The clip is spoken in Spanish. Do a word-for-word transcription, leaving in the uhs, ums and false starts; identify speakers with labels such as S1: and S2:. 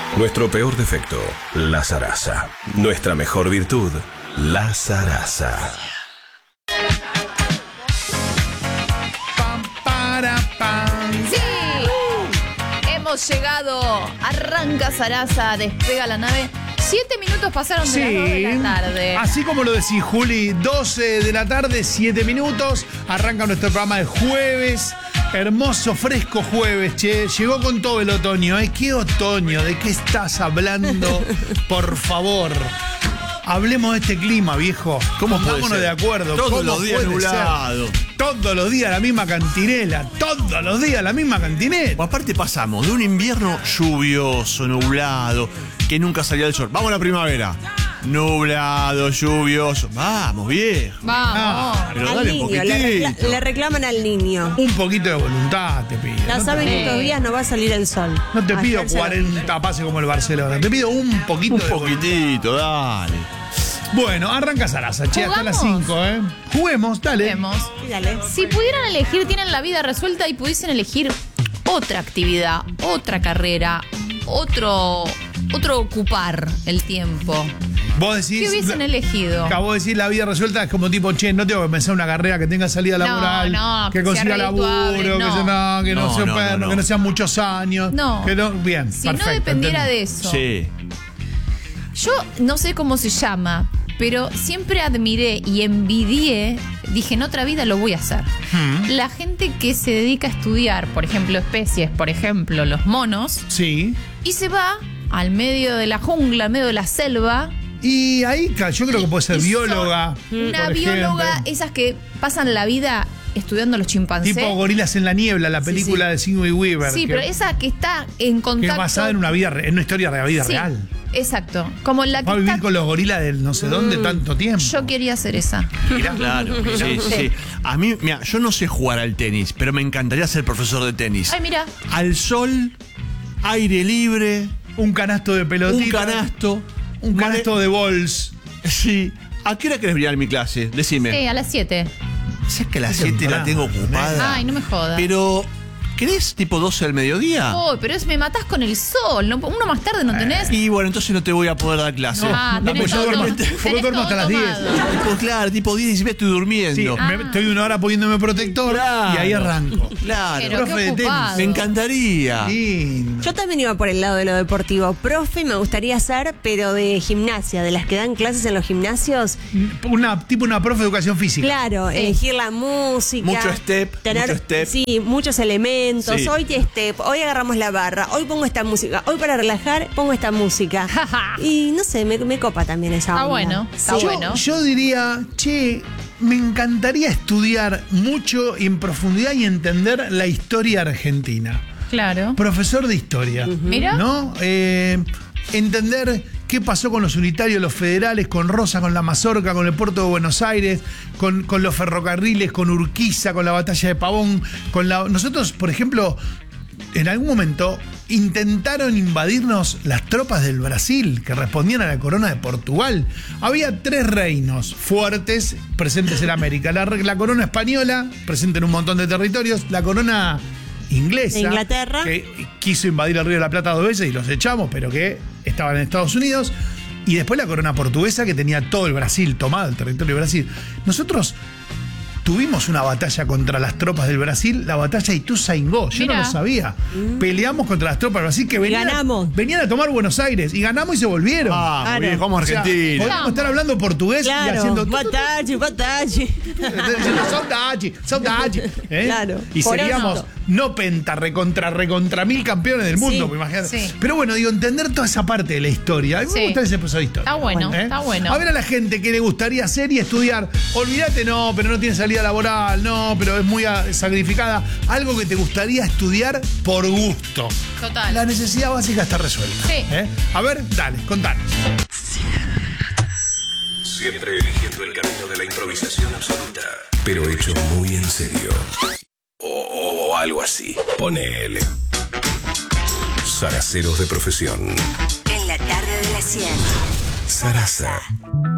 S1: Nuestro peor defecto, la zaraza. Nuestra mejor virtud, la zaraza.
S2: Pam, para, pam.
S3: ¡Sí! Hemos llegado. Arranca Zaraza, despega la nave. Siete minutos pasaron de
S2: Sí,
S3: las dos de la tarde.
S2: así como lo decís, Juli, doce de la tarde, siete minutos. Arranca nuestro programa de jueves. Hermoso, fresco jueves, che. Llegó con todo el otoño, ¿eh? ¿Qué otoño? ¿De qué estás hablando? Por favor. Hablemos de este clima, viejo.
S4: ¿Cómo puede
S2: Pongámonos
S4: ser?
S2: de acuerdo.
S4: Todos
S2: ¿Cómo
S4: los días
S2: puede
S4: nublado.
S2: ser? Todos los días la misma cantinela. Todos los días la misma cantinela.
S4: O aparte pasamos de un invierno lluvioso, nublado, que nunca salía el sol. Vamos a la primavera. Nublado, lluvioso. Vamos, viejo.
S3: Vamos.
S4: Pero
S5: Al
S4: dale un
S5: niño, le, recla-
S4: poquitito.
S5: le reclaman al niño.
S2: Un poquito de voluntad te pido.
S5: Ya
S2: No
S5: saben
S2: te,
S5: que estos días no va a salir el sol.
S2: no te pido
S5: Ayer se lo
S2: cuarenta pases como el Barcelona. Te pido un poquito
S4: Un
S2: de voluntad.
S4: poquitito, dale.
S2: Bueno, arranca Zaraza, che, hasta las
S3: ¿Jugamos?
S2: cinco, ¿eh? Juguemos, dale.
S3: Vemos.
S5: dije. Dale.
S3: Si pudieran elegir, tienen la vida resuelta y pudiesen elegir otra actividad, otra carrera, otro, otro ocupar el tiempo.
S2: Vos decís.
S3: ¿Qué hubiesen
S2: la-
S3: elegido?
S2: Acabo de decir la vida resuelta es como tipo, che, no tengo que pensar una carrera que tenga salida
S3: No,
S2: laboral,
S3: no,
S2: que
S3: que
S2: consiga
S3: sea
S2: laburo,
S3: redituable,
S2: que,
S3: no.
S2: sea, no, que no,
S4: No,
S2: sea
S4: no,
S2: perno,
S4: no, no.
S2: que no sean muchos años.
S3: No.
S2: Que no, bien,
S3: Si
S2: perfecto.
S3: no dependiera
S2: entendí.
S3: de eso.
S4: Sí.
S3: Yo no sé cómo se llama, pero siempre admiré y envidié, dije, en otra vida lo voy a hacer.
S2: Hmm.
S3: La gente que se dedica a estudiar, por ejemplo, especies, por ejemplo, los monos,
S2: Sí.
S3: y se va al medio de la jungla, al medio de la selva.
S2: Y ahí ca- yo creo que puede ser
S3: y son
S2: bióloga.
S3: Una
S2: por
S3: bióloga,
S2: ejemplo.
S3: esas que pasan la vida estudiando los chimpancés.
S2: Tipo Gorilas en la Niebla, la
S3: Sí,
S2: película
S3: sí.
S2: de Sigourney Weaver.
S3: Sí,
S2: que,
S3: pero esa que está en
S2: que
S3: contacto.
S2: es basada en una vida, re- en una historia de la vida
S3: Sí,
S2: real.
S3: exacto. Como la
S2: Va a
S3: que
S2: vivir
S3: está.
S2: con los gorilas de no sé dónde tanto tiempo.
S3: Yo quería hacer esa.
S2: Mirá.
S4: Claro, sí, sí, sí. A mí, mira, yo no sé jugar al tenis, pero me encantaría ser profesor de tenis.
S3: Ay, mira.
S4: Al sol, aire libre,
S2: Un canasto de pelotita.
S4: un canasto.
S2: Un
S4: mane-
S2: canasto de bols.
S4: Sí. ¿A qué hora querés venir a mi clase? Decime.
S3: Sí, a las siete.
S4: Si es que a las
S2: Qué
S4: siete la
S2: temprano,
S4: tengo ocupada.
S3: Ay, no me jodas.
S4: Pero, ¿querés tipo doce del mediodía?
S3: Oh, pero es, me matás con el sol. No, uno más tarde no tenés.
S4: Y bueno, entonces no te voy a poder dar clase.
S3: Ah,
S2: no,
S3: tenés
S2: pues yo
S3: todo,
S2: duermo-
S3: todo-
S2: porque
S3: tenés
S2: duermo
S3: todo
S2: hasta las diez.
S3: tomado.
S4: Tipo, claro, tipo diez, diecinueve estoy durmiendo.
S2: Sí,
S3: Ah.
S2: me- estoy una hora poniéndome protector
S4: Claro.
S2: y ahí arranco.
S4: Claro.
S3: Pero
S2: profe
S3: qué
S2: de tenis.
S3: ocupado.
S4: Me encantaría.
S2: Lindo.
S5: Yo también iba por el lado de lo deportivo. Profe me gustaría ser, pero de gimnasia, de las que dan clases en los gimnasios.
S2: Una, tipo una profe de educación física.
S5: Claro, elegir la música.
S4: Mucho step, mucho step.
S5: Sí, muchos elementos.
S4: Sí.
S5: Hoy de step, hoy agarramos la barra, hoy pongo esta música, hoy para relajar pongo esta música. Y no sé, me, me copa también esa
S3: Está
S5: onda.
S3: bueno, está
S5: Sí.
S2: yo,
S3: bueno.
S2: yo diría, che, me encantaría estudiar mucho y en profundidad y entender la historia argentina.
S3: Claro.
S2: Profesor de historia.
S3: Mira.
S2: ¿No? Eh, entender qué pasó con los unitarios, los federales, con Rosa, con la Mazorca, con el puerto de Buenos Aires, con, con los ferrocarriles, con Urquiza, con la batalla de Pavón, con la. Nosotros, por ejemplo, en algún momento intentaron invadirnos las tropas del Brasil que respondían a la corona de Portugal. Había tres reinos fuertes presentes en América. La, la corona española, presente en un montón de territorios. La corona inglesa,
S5: De Inglaterra.
S2: que quiso invadir el Río de la Plata dos veces y los echamos, pero que estaban en Estados Unidos. Y después la corona portuguesa, que tenía todo el Brasil tomado, el territorio de Brasil. Nosotros tuvimos una batalla contra las tropas del Brasil, la batalla de Ituzaingó. Yo
S3: Mirá.
S2: no lo sabía. Peleamos contra las tropas del Brasil que venían,
S5: ganamos.
S2: venían a tomar Buenos Aires y ganamos y se volvieron.
S4: Ah,
S5: Claro.
S4: muy bien, como
S2: O sea,
S4: Argentina.
S2: podemos estar hablando portugués y
S5: Claro,
S2: haciendo.
S5: batalle, batalle.
S2: Diciendo, saudade, saudade. ¿eh?
S5: Claro.
S2: Y
S5: Por
S2: seríamos
S5: eso.
S2: no penta, recontra, recontra mil campeones del mundo,
S5: Sí,
S2: pues, imagínate.
S3: sí.
S2: Pero bueno, digo, entender toda esa parte de la historia. A mí
S3: Sí.
S2: me gusta ese profesor de historia.
S3: Está bueno, está bueno.
S2: A ver a la gente que le gustaría hacer y estudiar. Olvídate, no, pero no tiene salida laboral, no, pero es muy ah, sacrificada. Algo que te gustaría estudiar por gusto.
S3: Total.
S2: La necesidad básica está resuelta.
S3: Sí.
S2: ¿eh? A ver, dale, contanos.
S1: Siempre eligiendo el camino de la improvisación absoluta, pero hecho muy en serio. O, o algo así. Ponele. Zaraceros de profesión.
S6: En la tarde de las cien.
S1: Zaraza.